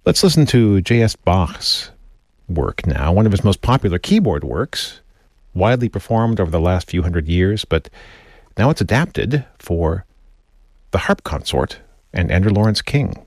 Let's listen to J.S. Bach's work now, one of his most popular keyboard works, widely performed over the last few hundred years, but now it's adapted for the harp consort and Andrew Lawrence King.